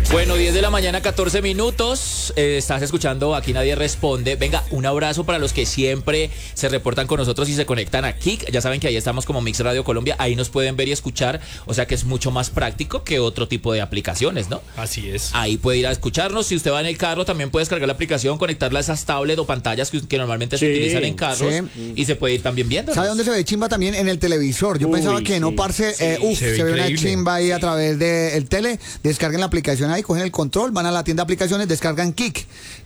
Bueno, 10 de la mañana, 14 minutos. Estás escuchando Aquí Nadie Responde. Venga, un abrazo para los que siempre se reportan con nosotros y se conectan a Kik. Ya saben que ahí estamos como Mix Radio Colombia. Ahí nos pueden ver y escuchar. O sea que es mucho más práctico que otro tipo de aplicaciones, ¿no? Así es. Ahí puede ir a escucharnos. Si usted va en el carro, también puede descargar la aplicación, conectarla a esas tablets o pantallas que normalmente se utilizan en carros. Y se puede ir también viendo. ¿Sabe dónde se ve chimba también? En el televisor. Yo pensaba que no, parce. Se ve una chimba ahí a través del tele. Descarguen la aplicación ahí, cogen el control, van a la tienda de aplicaciones, descargan Kik,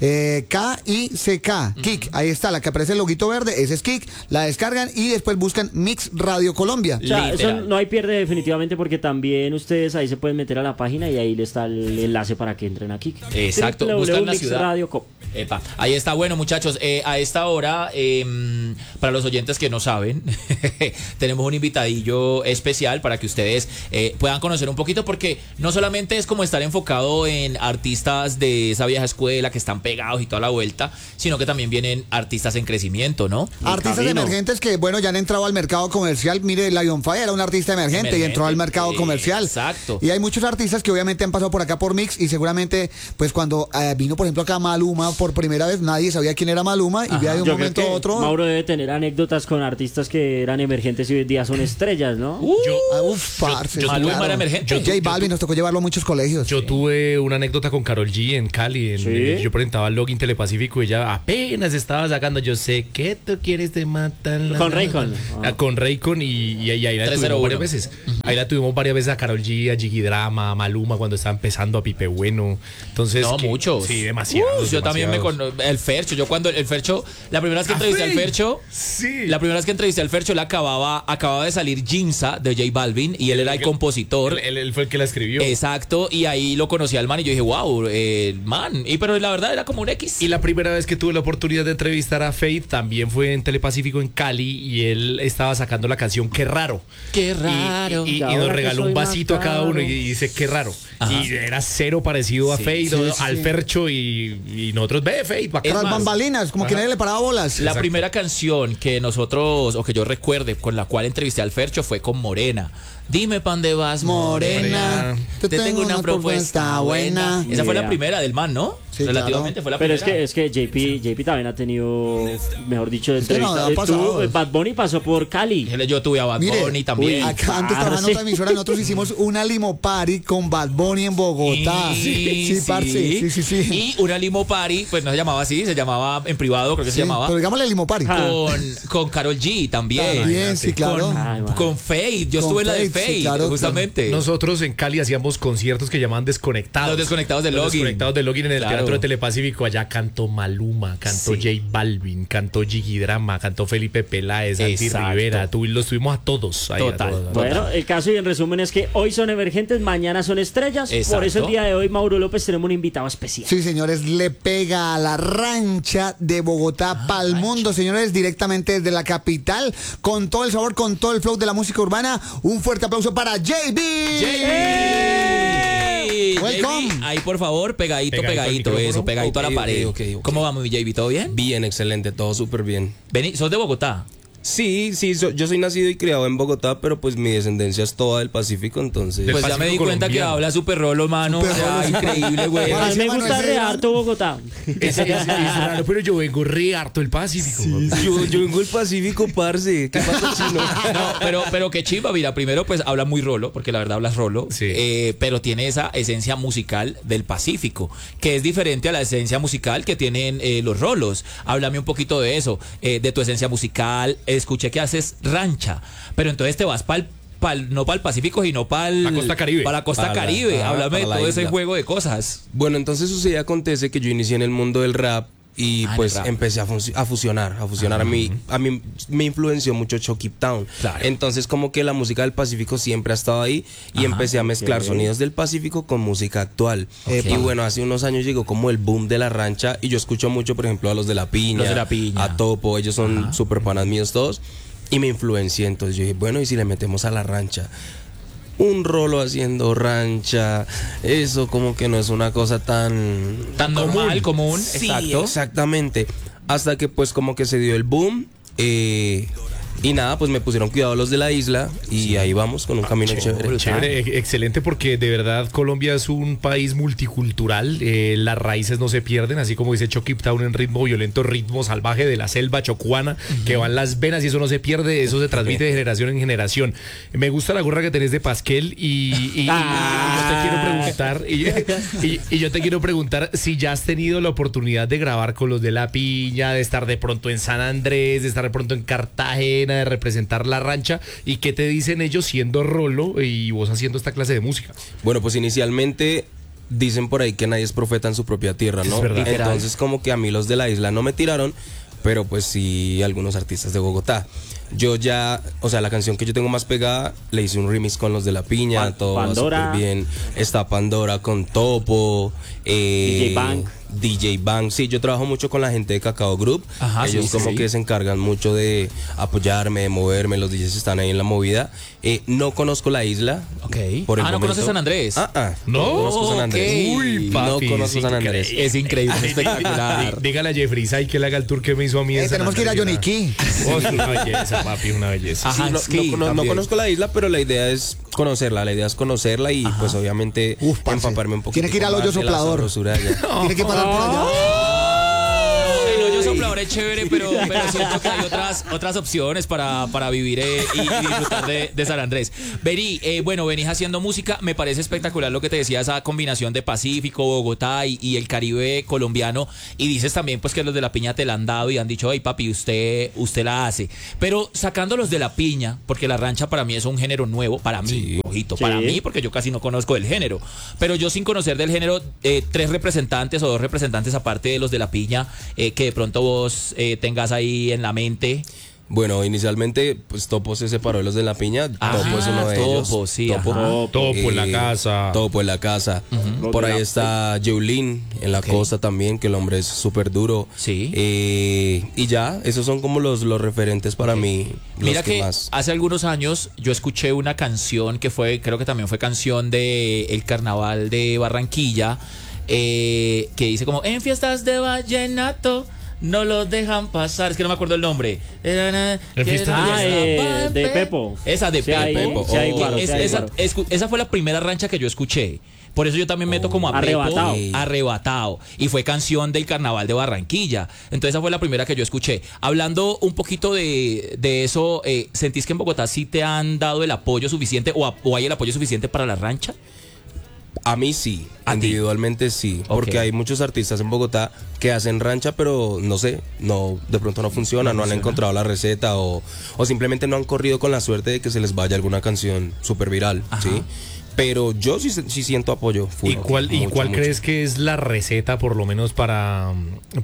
K-I-C-K, Kik, ahí está, la que aparece el loguito verde, ese es Kik, la descargan y después buscan Mix Radio Colombia. O sea, eso no hay pierde definitivamente, porque también ustedes ahí se pueden meter a la página y ahí le está el enlace para que entren a Kik. Exacto, buscan la ciudad. Epa, ahí está. Bueno, muchachos, a esta hora, para los oyentes que no saben, tenemos un invitadillo especial para que ustedes puedan conocer un poquito, porque no solamente es como estar enfocado en artistas de esa vieja escuela que están pegados y toda la vuelta, sino que también vienen artistas en crecimiento, ¿no? Artistas emergentes que, bueno, ya han entrado al mercado comercial. Mire, Lion Fire era un artista emergente y entró al mercado comercial. Exacto. Y hay muchos artistas que obviamente han pasado por acá por Mix y seguramente, pues cuando vino, por ejemplo, acá Maluma por primera vez, nadie sabía quién era Maluma y de un momento a otro. Mauro debe tener anécdotas con artistas que eran emergentes y hoy en día son estrellas, ¿no? Maluma era emergente. J Balvin nos tocó llevarlo a muchos colegios. Yo tuve una anécdota con Karol G en Cali. Yo presentaba el Login Telepacífico y ella apenas estaba sacando Yo sé que tú quieres te matan. Con Raycon. Con Raycon y ahí la tuvimos varias veces. Ahí la tuvimos varias veces a Karol G, a Jiggy Drama, a Maluma cuando estaba empezando, a Pipe Bueno. Entonces, muchos. Sí, demasiados. Yo también el Fercho. Yo cuando el Fercho, la primera vez que entrevisté al Fercho, la primera vez que entrevisté al Fercho, él acababa de salir Ginza de J Balvin y él era el compositor. Él fue el que la escribió. Exacto, y ahí lo conocí al man y yo dije, wow, man. Pero la verdad era como un X. Y la primera vez que tuve la oportunidad de entrevistar a Faith también fue en Telepacífico en Cali y él estaba sacando la canción Qué Raro. Qué raro. Y nos regaló un vasito a cada uno y dice Qué Raro. Ajá. Y era cero parecido a Faith, al Fercho y nosotros, Faith, las bambalinas, como que nadie le paraba bolas. La primera canción que nosotros, o que yo recuerde, con la cual entrevisté al Fercho fue con Morena. Dime pa' dónde vas, Morena. Te tengo una propuesta buena. Esa fue la primera del man, ¿no? Sí, relativamente claro. fue la Pero primera. es que JP también ha tenido, mejor dicho, entrevistas. Bad Bunny pasó por Cali. Yo tuve a Bad Bunny también. Acá antes trabajando en otra emisora, nosotros hicimos una limo party con Bad Bunny en Bogotá. Sí. Y una limo party, pues no se llamaba así, se llamaba en privado, creo que se llamaba. Pero digámosle limo party. Con Karol G también. Bien, sí, claro. Con Faith. Yo estuve en la de Faith, sí, claro, justamente. Nosotros en Cali hacíamos conciertos que llamaban Desconectados. Los Desconectados de Login. Desconectados de Login en el Teatro de Telepacífico. Allá cantó Maluma, cantó J Balvin, cantó Jiggy Drama, cantó Felipe Peláez, Santi Rivera. Los tuvimos a todos. Ahí, total. Bueno, el caso y en resumen es que hoy son emergentes, mañana son estrellas. Exacto. Por eso el día de hoy, Mauro López, tenemos un invitado especial. Sí, señores, le pega a la rancha de Bogotá pa'l mundo, señores, directamente desde la capital, con todo el sabor, con todo el flow de la música urbana. Un fuerte aplauso para JB. Welcome. Ahí, por favor, pegadito, eso, pegadito a la pared. Okay. ¿Cómo vamos, mi JB? ¿Todo bien? Bien, excelente, todo súper bien. ¿Sos de Bogotá? Sí, yo soy nacido y criado en Bogotá, pero pues mi descendencia es toda del Pacífico, entonces... Pues ya me di cuenta que habla súper rolo, mano. Increíble, güey. A mí me gusta re harto Bogotá. Es raro, pero yo vengo re harto del Pacífico. Yo vengo del Pacífico, parce. ¿Qué pasa, chino? No, pero qué chimba, mira, primero pues habla muy rolo, porque la verdad hablas rolo, pero tiene esa esencia musical del Pacífico, que es diferente a la esencia musical que tienen los rolos. Háblame un poquito de eso, de tu esencia musical. Escuché que haces rancha, pero entonces te vas no para el Pacífico, sino para la costa Caribe. Para la costa Caribe. Háblame de todo ese juego de cosas. Bueno, entonces sucede, acontece que yo inicié en el mundo del rap y pues empecé a fusionar. A mí me influenció mucho Chucky Town. Claro. Entonces como que la música del Pacífico siempre ha estado ahí y empecé a mezclar sonidos del Pacífico con música actual. Y bueno, hace unos años llegó como el boom de la rancha y yo escucho mucho, por ejemplo, a los de La Piña, a Topo, ellos son súper panas míos todos y me influencié. Entonces yo dije, bueno, ¿y si le metemos a la rancha? Un rolo haciendo rancha, eso como que no es una cosa tan común. Sí, exacto. exactamente. Hasta que pues como que se dio el boom. Y nada, pues me pusieron cuidado los de la isla y ahí vamos con un camino chévere. Chévere, excelente, porque de verdad Colombia es un país multicultural, las raíces no se pierden, así como dice Chokip Town en ritmo violento, ritmo salvaje de la selva chocuana, que van las venas y eso no se pierde, eso se transmite de generación en generación. Me gusta la gorra que tenés de Pasquel y yo te quiero preguntar si ya has tenido la oportunidad de grabar con los de La Piña, de estar de pronto en San Andrés, de estar de pronto en Cartagena, de representar la rancha, y qué te dicen ellos siendo rolo y vos haciendo esta clase de música. Bueno, pues inicialmente dicen por ahí que nadie es profeta en su propia tierra, ¿no? Es verdad. Entonces como que a mí los de la isla no me tiraron, pero pues sí algunos artistas de Bogotá. Yo ya, o sea, la canción que yo tengo más pegada, le hice un remix con los de La Piña, todo Pandora. súper bien. Está Pandora con Topo, DJ Bang. Sí, yo trabajo mucho con la gente de Cacao Group. Ajá, ellos que se encargan mucho de apoyarme, de moverme, los DJs están ahí en la movida. No conozco la isla. Ok. Por el ¿No momento. conoces San Andrés? No conozco San Andrés. Uy, papi, no conozco San Andrés. Es increíble, es espectacular. Dígale a Jeffrey Sai que le haga el tour que me hizo a mí en San tenemos que ir a Andrés. Johnny Key. Oh, es una belleza, papi, una belleza. Ajá, No conozco la isla, pero la idea es conocerla. La idea es conocerla y pues obviamente empaparme un poquito. Tiene que ir al hoyo soplador. Tiene que pasar por allá. El hoyo soplador es chévere, pero siento que hay otras opciones para vivir y disfrutar de San Andrés. Vení, bueno, venís haciendo música, me parece espectacular lo que te decía, esa combinación de Pacífico, Bogotá y el Caribe colombiano, y dices también pues que los de La Piña te la han dado y han dicho, hey papi, usted la hace, pero sacando los de La Piña, porque la rancha para mí es un género nuevo, para mí, ojito, para mí, porque yo casi no conozco del género, pero yo sin conocer del género, 3 representantes o 2 representantes aparte de los de La Piña, que de pronto vos tengas ahí en la mente. Bueno, inicialmente, pues Topo se separó de los de La Piña. Topo es uno de ellos. Topo en la casa. Topo en la casa. Por ahí está Jeulín en la costa también, que el hombre es súper duro. Sí. Y ya, esos son como los referentes para mí. Mira que hace algunos años yo escuché una canción que creo que también fue canción de el Carnaval de Barranquilla, que dice como, en fiestas de vallenato no los dejan pasar, es que no me acuerdo el nombre. De Pepo. Esa de Pepo. Esa Esa fue la primera rancha que yo escuché. Por eso yo también meto como a Arrebatado. Pepo, Arrebatado. Y fue canción del Carnaval de Barranquilla. Entonces esa fue la primera que yo escuché. Hablando un poquito de eso, ¿sentís que en Bogotá sí te han dado el apoyo suficiente o hay el apoyo suficiente para la rancha? A mí sí, individualmente sí, porque hay muchos artistas en Bogotá que hacen rancha, pero no sé, de pronto no funciona, no han encontrado la receta o simplemente no han corrido con la suerte de que se les vaya alguna canción súper viral, ¿sí? Pero yo sí siento apoyo. ¿Y cuál crees que es la receta, por lo menos, para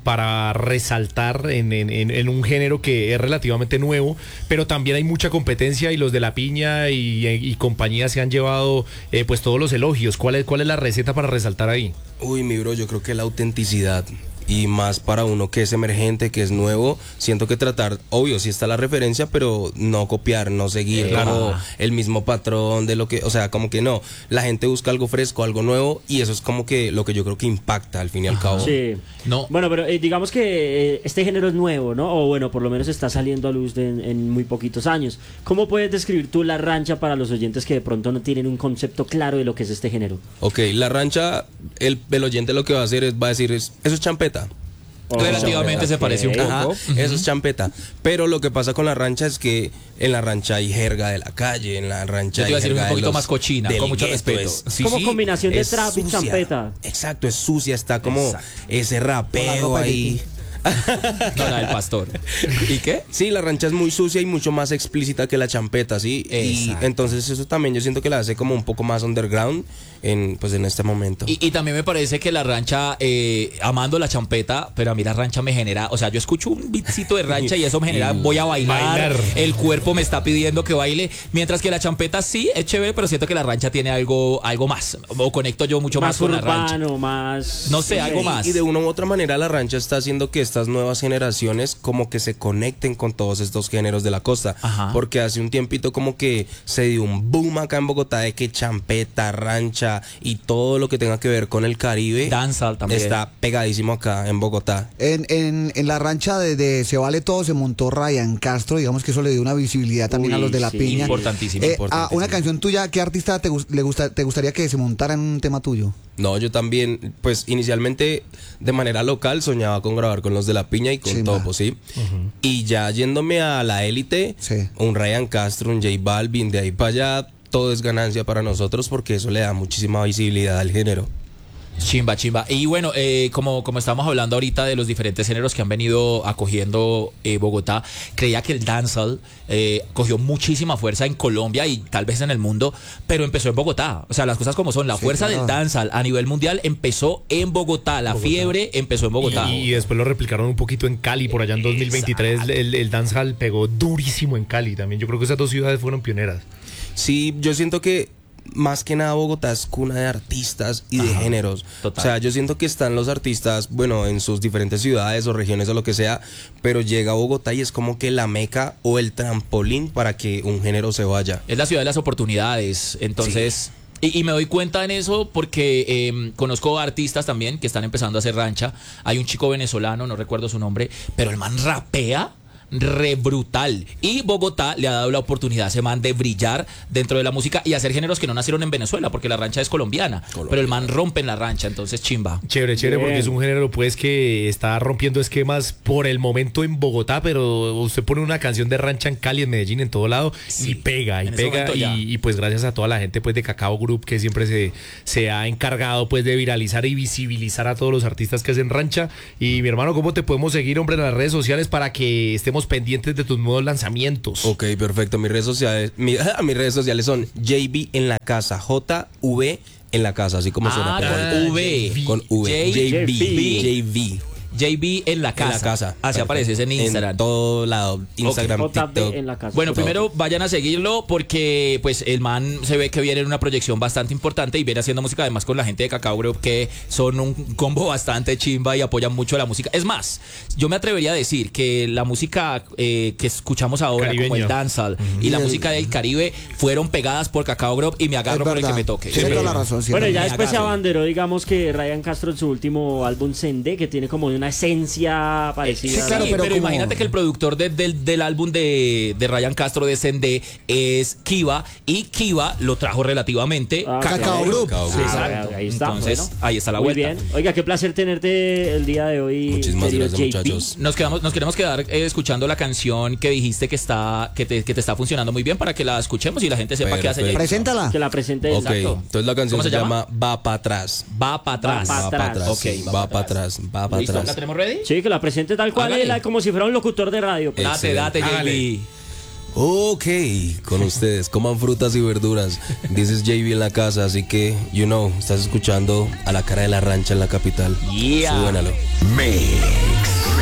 resaltar en un género que es relativamente nuevo, pero también hay mucha competencia y los de La Piña y compañía se han llevado pues todos los elogios? ¿Cuál es la receta para resaltar ahí? Uy, mi bro, yo creo que la autenticidad. Y más para uno que es emergente, que es nuevo, siento que tratar, obvio, sí está la referencia, pero no copiar, no seguir como el mismo patrón de lo que, o sea, como que no, la gente busca algo fresco, algo nuevo, y eso es como que lo que yo creo que impacta al fin y al cabo. Sí. No. Bueno, pero digamos que este género es nuevo, ¿no? O bueno, por lo menos está saliendo a luz en muy poquitos años. ¿Cómo puedes describir tú la rancha para los oyentes que de pronto no tienen un concepto claro de lo que es este género? Ok, la rancha, el oyente lo que va a hacer va a decir, eso es champeta. Relativamente se parece un poco. Ajá, eso es champeta. Pero lo que pasa con la rancha es que en la rancha hay jerga de la calle, en la rancha hay jerga un poquito más cochina, con mucho respeto. Como combinación de trap y champeta. Exacto, es sucia, está como ese rapeo ahí. No, la del pastor. ¿Y qué? Sí, la rancha es muy sucia y mucho más explícita que la champeta, ¿sí? Exacto. Y entonces eso también yo siento que la hace como un poco más underground en este momento. Y también me parece que la rancha, amando la champeta, pero a mí la rancha me genera, o sea, yo escucho un beatcito de rancha y eso me genera, voy a bailar, el cuerpo me está pidiendo que baile, mientras que la champeta sí es chévere, pero siento que la rancha tiene algo más, o conecto yo mucho más con la rancha. Más no sé, algo más. Y de una u otra manera la rancha está haciendo que estas nuevas generaciones como que se conecten con todos estos géneros de la costa. Porque hace un tiempito como que se dio un boom acá en Bogotá de que champeta, rancha, rancha y todo lo que tenga que ver con el Caribe. Dancehall también. Está pegadísimo acá en Bogotá. En la rancha de Se Vale Todo se montó Ryan Castro, digamos que eso le dio una visibilidad también a los de La Piña. Importantísimo. Una canción tuya, ¿qué artista te gustaría que se montara en un tema tuyo? No, yo también, pues inicialmente de manera local soñaba con grabar con los de La Piña y con Topo, ¿sí? Y ya yéndome a la élite, un Ryan Castro, un J Balvin, de ahí para allá, todo es ganancia para nosotros porque eso le da muchísima visibilidad al género. Chimba. Y bueno, como estamos hablando ahorita de los diferentes géneros que han venido acogiendo Bogotá, creía que el dancehall cogió muchísima fuerza en Colombia y tal vez en el mundo, pero empezó en Bogotá. O sea, las cosas como son, la fuerza del dancehall a nivel mundial empezó en Bogotá, fiebre empezó en Bogotá. Y después lo replicaron un poquito en Cali, por allá en 2023 el dancehall pegó durísimo en Cali también. Yo creo que esas dos ciudades fueron pioneras. Sí, yo siento que más que nada Bogotá es cuna de artistas y de géneros. Total. O sea, yo siento que están los artistas, bueno, en sus diferentes ciudades o regiones o lo que sea, pero llega a Bogotá y es como que la meca o el trampolín para que un género se vaya. Es la ciudad de las oportunidades, entonces... Sí. Y me doy cuenta en eso porque conozco artistas también que están empezando a hacer rancha. Hay un chico venezolano, no recuerdo su nombre, pero el man rapea re brutal. Y Bogotá le ha dado la oportunidad a ese man de brillar dentro de la música y hacer géneros que no nacieron en Venezuela, porque la rancha es colombiana. Pero el man rompe en la rancha, entonces chimba. Chévere, porque es un género pues que está rompiendo esquemas por el momento en Bogotá, pero usted pone una canción de rancha en Cali, en Medellín, en todo lado, y pega, y pues gracias a toda la gente pues de Cacao Group que siempre se ha encargado pues de viralizar y visibilizar a todos los artistas que hacen rancha. Y mi hermano, ¿cómo te podemos seguir, hombre, en las redes sociales para que estemos pendientes de tus nuevos lanzamientos? Ok, perfecto. Mis redes sociales son JB en la casa, JV en la casa, así como suena. Con V. JB en la casa. En la casa. Así apareces en Instagram. En todo lado. Instagram, TikTok. En la casa. Bueno, primero vayan a seguirlo porque pues el man se ve que viene en una proyección bastante importante y viene haciendo música además con la gente de Cacao Group, que son un combo bastante chimba y apoyan mucho la música. Es más, yo me atrevería a decir que la música que escuchamos ahora, caribeño, como el dancehall y la música del Caribe, fueron pegadas por Cacao Group y me agarro por el que me toque. Sí, toda la razón. Sí, bueno, ya después se abanderó, digamos, que Ryan Castro en su último álbum Sendé, que tiene como una esencia parecida. Sí, claro, pero imagínate que el productor del álbum de Ryan Castro de Sendé es Kiva, y Kiva lo trajo relativamente Cacao Group. Sí, exacto. Ahí está. Entonces, bueno, ahí está la muy vuelta. bien. Oiga, qué placer tenerte el día de hoy. Muchísimas gracias, JP. muchachos. Nos queremos quedar escuchando la canción que dijiste que te está funcionando muy bien para que la escuchemos y la gente sepa qué hace. Perfecto. Preséntala. Que la presente. Ok, Exacto. entonces la canción se llama Va para atrás. Va para atrás. Va pa' atrás. Ok, Va para atrás. Va para ¿Listo? ¿La atrás. tenemos ready? Sí, que la presente tal cual, Hágale. como si fuera un locutor de radio. Pues. Date, JB. Ok, con ustedes, coman frutas y verduras. This is JB en la casa, así que, estás escuchando a la cara de la rancha en la capital. Yeah. Súbanalo. Me.